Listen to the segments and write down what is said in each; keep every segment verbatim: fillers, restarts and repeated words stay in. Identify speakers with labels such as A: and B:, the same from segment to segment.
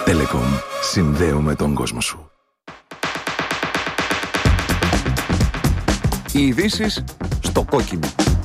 A: Telecom. Συνδέουμε τον κόσμο σου. Οι ειδήσεις στο κόκκινο.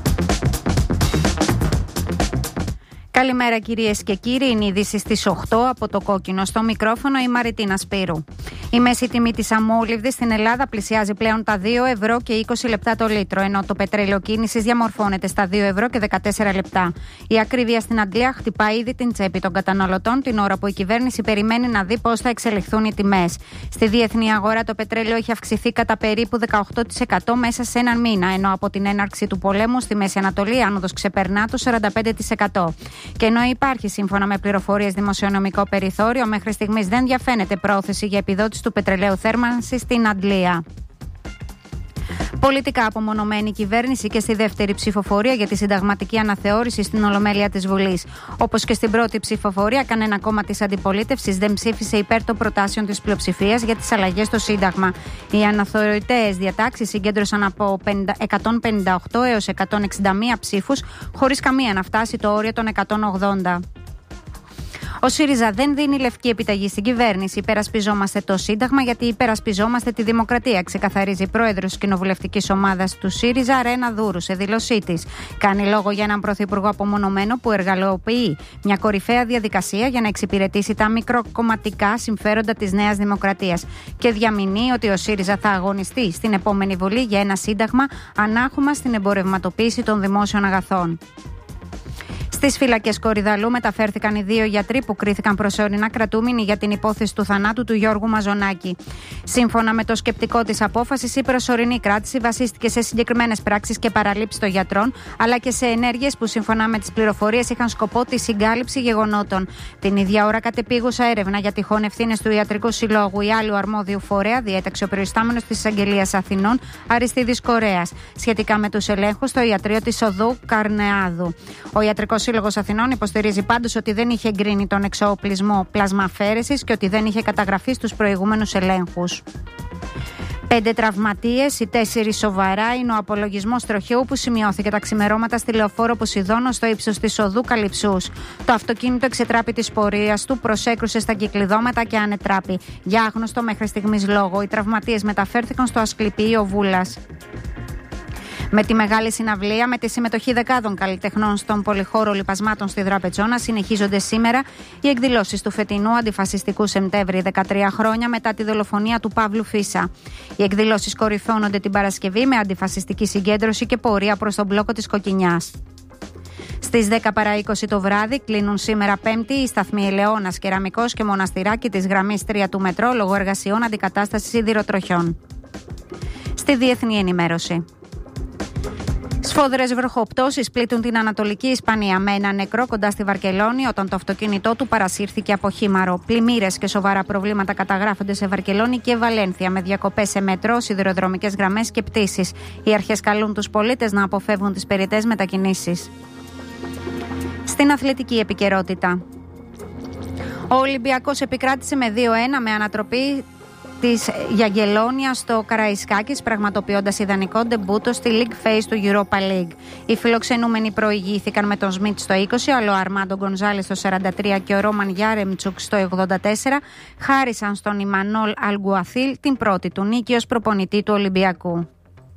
B: Καλημέρα κυρίες και κύριοι, είναι η είδηση στις οκτώ από το κόκκινο. Στο μικρόφωνο η Μαριτίνα Σπύρου. Η μέση τιμή της αμόλυβδης στην Ελλάδα πλησιάζει πλέον τα δύο ευρώ και είκοσι λεπτά το λίτρο, ενώ το πετρέλαιο κίνησης διαμορφώνεται στα δύο ευρώ και δεκατέσσερα λεπτά. Η ακρίβεια στην Αγγλία χτυπά ήδη την τσέπη των καταναλωτών, την ώρα που η κυβέρνηση περιμένει να δει πώς θα εξελιχθούν οι τιμές. Στη διεθνή αγορά το πετρέλαιο έχει αυξηθεί κατά περίπου δεκαοκτώ τοις εκατό μέσα σε έναν μήνα, ενώ από την έναρξη του πολέμου στη Μέση Ανατολή η άνοδος ξεπερνά το σαράντα πέντε τοις εκατό. Και ενώ υπάρχει σύμφωνα με πληροφορίες δημοσιονομικό περιθώριο, μέχρι στιγμής δεν διαφαίνεται πρόθεση για επιδότηση του πετρελαίου θέρμανσης στην Αντλία. Πολιτικά απομονωμένη η κυβέρνηση και στη δεύτερη ψηφοφορία για τη συνταγματική αναθεώρηση στην Ολομέλεια της Βουλής. Όπως και στην πρώτη ψηφοφορία, κανένα κόμμα της αντιπολίτευσης δεν ψήφισε υπέρ των προτάσεων της πλειοψηφίας για τις αλλαγές στο Σύνταγμα. Οι αναθεωρητές διατάξεις συγκέντρωσαν από εκατόν πενήντα οκτώ έως εκατόν εξήντα μία ψήφους, χωρίς καμία να φτάσει το όριο των εκατόν ογδόντα. Ο ΣΥΡΙΖΑ δεν δίνει λευκή επιταγή στην κυβέρνηση. Υπερασπιζόμαστε το Σύνταγμα γιατί υπερασπιζόμαστε τη δημοκρατία, ξεκαθαρίζει η πρόεδρος της κοινοβουλευτικής ομάδας του ΣΥΡΙΖΑ, Ρένα Δούρου, σε δήλωσή της. Κάνει λόγο για έναν πρωθυπουργό απομονωμένο που εργαλειοποιεί μια κορυφαία διαδικασία για να εξυπηρετήσει τα μικροκομματικά συμφέροντα της Νέας Δημοκρατίας. Και διαμηνύει ότι ο ΣΥΡΙΖΑ θα αγωνιστεί στην επόμενη Βουλή για ένα Σύνταγμα ανάχωμα στην εμπορευματοποίηση των δημόσιων αγαθών. Στις φυλακές Κορυδαλού μεταφέρθηκαν οι δύο γιατροί που κρίθηκαν προσωρινά κρατούμενοι για την υπόθεση του θανάτου του Γιώργου Μαζονάκη. Σύμφωνα με το σκεπτικό της απόφασης, η προσωρινή κράτηση βασίστηκε σε συγκεκριμένες πράξεις και παραλήψεις των γιατρών, αλλά και σε ενέργειες που σύμφωνα με τις πληροφορίες είχαν σκοπό τη συγκάλυψη γεγονότων. Την ίδια ώρα, κατεπίγουσα έρευνα για τυχόν ευθύνες του Ιατρικού Συλλόγου ή άλλου αρμόδιου φορέα διέταξε ο προϊστάμενος της Εισαγγελίας Αθηνών, Αριστίδης Κορέας, σχετικά με τους ελέγχους στο ιατρείο της Οδού Καρνεάδου. Ο Ιατρικός Σύλλογος Αθηνών υποστηρίζει πάντως ότι δεν είχε εγκρίνει τον εξοπλισμό πλασμαφέρεσης και ότι δεν είχε καταγραφεί στους προηγούμενους ελέγχους. Πέντε τραυματίες, οι τέσσερις σοβαρά, είναι ο απολογισμός τροχαίου που σημειώθηκε τα ξημερώματα στη Λεωφόρο Ποσειδώνων στο ύψος της οδού Καλυψούς. Το αυτοκίνητο εξετράπη της πορείας του, προσέκρουσε στα κυκλειδώματα και ανετράπη. Για άγνωστο μέχρι στιγμής λόγο, οι τραυματίες μεταφέρθηκαν στο Ασκληπιείο Βούλας. Με τη μεγάλη συναυλία, με τη συμμετοχή δεκάδων καλλιτεχνών στον πολυχώρο λιπασμάτων στη Δραπετσόνα, συνεχίζονται σήμερα οι εκδηλώσεις του φετινού αντιφασιστικού Σεπτέμβρη, δεκατρία χρόνια μετά τη δολοφονία του Παύλου Φίσα. Οι εκδηλώσεις κορυφώνονται την Παρασκευή με αντιφασιστική συγκέντρωση και πορεία προς τον μπλόκο της Κοκκινιάς. Στις δέκα παρά είκοσι το βράδυ κλείνουν σήμερα Πέμπτη οι σταθμοί Ελαιώνας, Κεραμικός και Μοναστηράκι της γραμμής τρία του μετρό λόγω εργασιών αντικατάστασης σιδηροτροχιών. Στη διεθνή ενημέρωση. Σφόδρες βροχοπτώσεις πλήττουν την Ανατολική Ισπανία με ένα νεκρό κοντά στη Βαρκελόνη όταν το αυτοκίνητό του παρασύρθηκε από χήμαρο. Πλημμύρες και σοβαρά προβλήματα καταγράφονται σε Βαρκελόνη και Βαλένθια με διακοπές σε μετρό, σιδηροδρομικές γραμμές και πτήσεις. Οι αρχές καλούν τους πολίτες να αποφεύγουν τις περιττές μετακινήσεις. Στην αθλητική επικαιρότητα. Ο Ολυμπιακός επικράτησε με δύο ένα με ανατροπή της Γιαγγελόνια στο Καραϊσκάκης, πραγματοποιώντας ιδανικό ντεμπούτο στη League Phase του Europa League. Οι φιλοξενούμενοι προηγήθηκαν με τον Σμιτ στο είκοσι, αλλά ο Αρμάντο Γκονζάλες στο σαράντα τρία και ο Ρόμαν Γιάρεμτσουκ στο ογδόντα τέσσερα χάρισαν στον Ιμανόλ Αλγκουαθίλ την πρώτη του νίκη ως προπονητή του Ολυμπιακού.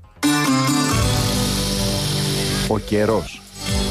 A: Ο καιρός.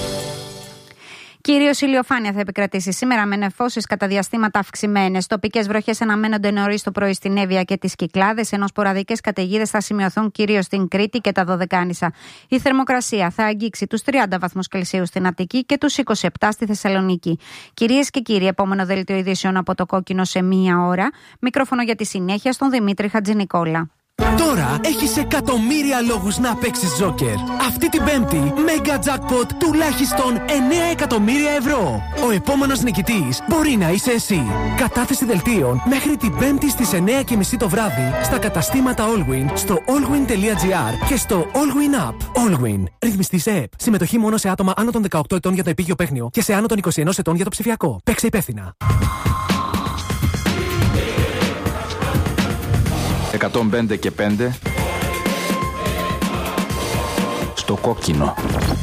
B: Κυρίως ηλιοφάνεια θα επικρατήσει σήμερα με νεφώσεις κατά διαστήματα αυξημένες. Τοπικές βροχές αναμένονται νωρίς το πρωί στην Εύβοια και τις Κυκλάδες, ενώ σποραδικές καταιγίδες θα σημειωθούν κυρίως στην Κρήτη και τα Δωδεκάνησα. Η θερμοκρασία θα αγγίξει τους τριάντα βαθμούς Κελσίου στην Αττική και τους είκοσι επτά στη Θεσσαλονίκη. Κυρίες και κύριοι, επόμενο δελτίο ειδήσεων από το κόκκινο σε μία ώρα. Μικρόφωνο για τη συνέχεια στον Δημήτρη Χατζηνικόλα.
C: Τώρα έχεις εκατομμύρια λόγους να παίξεις Τζόκερ. Αυτή την Πέμπτη, Mega Jackpot τουλάχιστον εννέα εκατομμύρια ευρώ. Ο επόμενος νικητής μπορεί να είσαι εσύ. Κατάθεση δελτίων μέχρι την Πέμπτη στις εννέα και μισή το βράδυ στα καταστήματα Allwyn, στο allwyn τελεία gr και στο Allwyn App. Allwyn. Ρυθμιστή σε ΕΠ. Συμμετοχή μόνο σε άτομα άνω των δεκαοκτώ ετών για το επίγειο παίχνιο και σε άνω των είκοσι ένα ετών για το ψηφιακό. Παίξε υπεύθυνα.
A: εκατόν πέντε και πέντε στο κόκκινο.